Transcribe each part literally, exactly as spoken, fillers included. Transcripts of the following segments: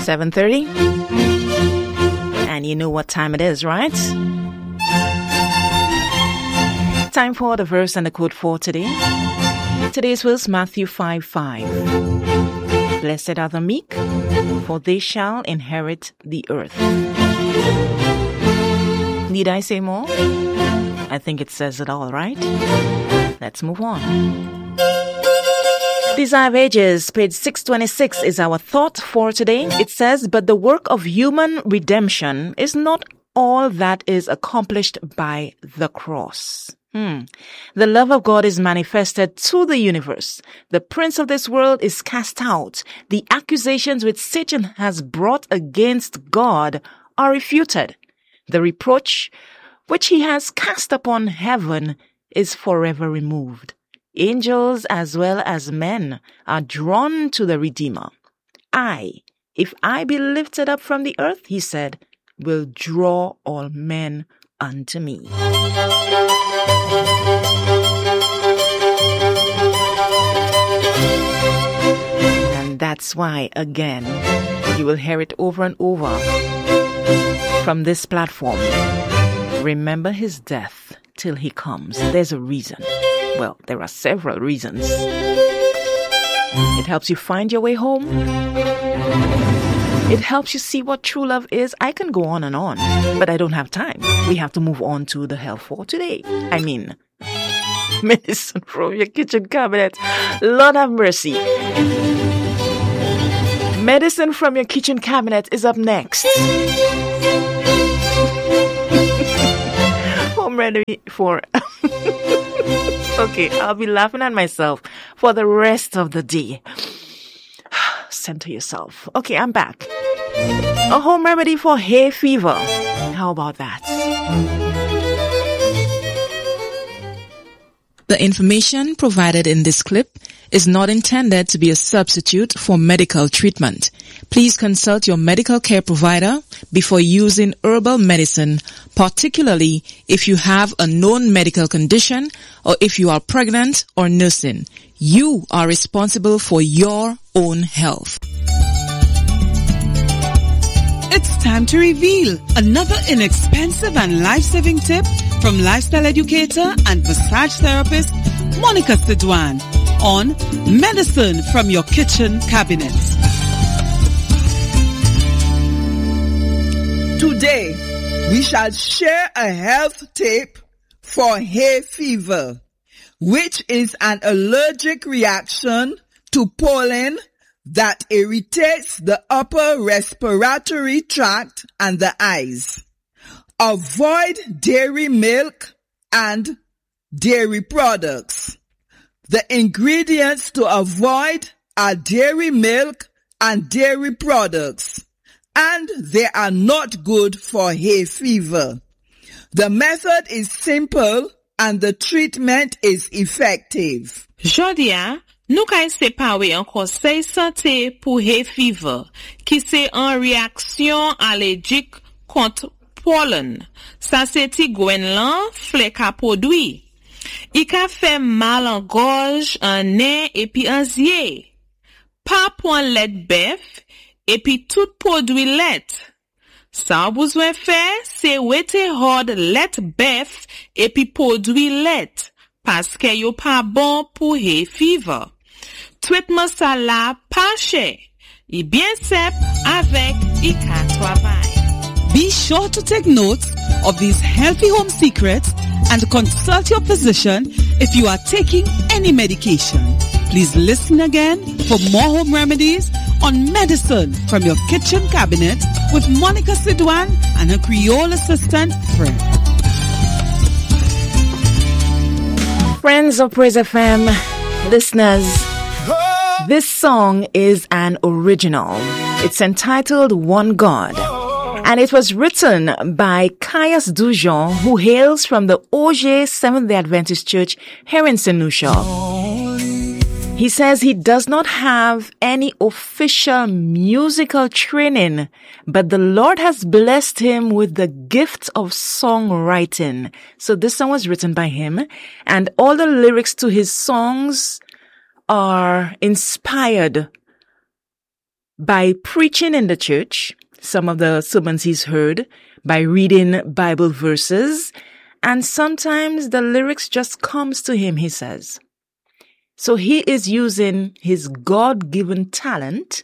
seven thirty. And you know what time it is, right? Time for the verse and the quote for today. Today's verse, Matthew five five. Blessed are the meek, for they shall inherit the earth. Need I say more? I think it says it all, right? Let's move on. Desire of Ages, page six twenty-six is our thought for today. It says, but the work of human redemption is not all that is accomplished by the cross. Hmm. The love of God is manifested to the universe. The prince of this world is cast out. The accusations which Satan has brought against God are refuted. The reproach which he has cast upon heaven is forever removed. Angels as well as men are drawn to the Redeemer. I, if I be lifted up from the earth, he said, will draw all men unto me. And that's why, again, you will hear it over and over from this platform. Remember his death till he comes. There's a reason. Well, there are several reasons. It helps you find your way home. It helps you see what true love is. I can go on and on, but I don't have time. We have to move on to the hell for today. I mean, medicine from your kitchen cabinet. Lord have mercy. Medicine from your kitchen cabinet is up next. Home remedy for... Okay, I'll be laughing at myself for the rest of the day. Center yourself. Okay, I'm back. A home remedy for hay fever. How about that? The information provided in this clip is not intended to be a substitute for medical treatment. Please consult your medical care provider before using herbal medicine, particularly if you have a known medical condition or if you are pregnant or nursing. You are responsible for your own health. It's time to reveal another inexpensive and life-saving tip from lifestyle educator and massage therapist Monica Sidwan on Medicine from Your Kitchen Cabinet. Today, we shall share a health tip for hay fever, which is an allergic reaction to pollen that irritates the upper respiratory tract and the eyes. Avoid dairy milk and dairy products. The ingredients to avoid are dairy milk and dairy products, and they are not good for hay fever. The method is simple and the treatment is effective. Jodia, nou ka sepawe an conseil santé pour hay fever, ki se en réaction allergique contre pollen. Sa se ti gwen lan flè ka podwi. I ka fè mal an gorge, an nez epi an zye. Pa pon let bef epi tout podwi let. Sa besoin fè, se wete hod let bef epi podwi let, paske yo pa bon pou hay fever. Traitement sa la pa chè, i bien sep avec i ka travay. Be sure to take notes of these healthy home secrets and consult your physician if you are taking any medication. Please listen again for more home remedies on Medicine from Your Kitchen Cabinet with Monica Sidwan and her Creole assistant, Fred. Friends of Praise F M, listeners, this song is an original. It's entitled One God. And it was written by Caius Dujon, who hails from the O J Seventh-day Adventist Church here in Saint Lucia. He says he does not have any official musical training, but the Lord has blessed him with the gift of songwriting. So this song was written by him, and all the lyrics to his songs are inspired by preaching in the church, some of the sermons he's heard, by reading Bible verses, and sometimes the lyrics just comes to him, he says. So he is using his God-given talent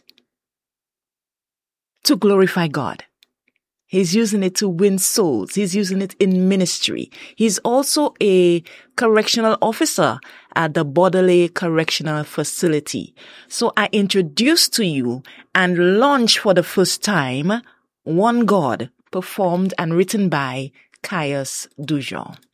to glorify God. He's using it to win souls. He's using it in ministry. He's also a correctional officer at the Bordelais Correctional Facility. So I introduce to you and launch for the first time One God, performed and written by Caius Dujon.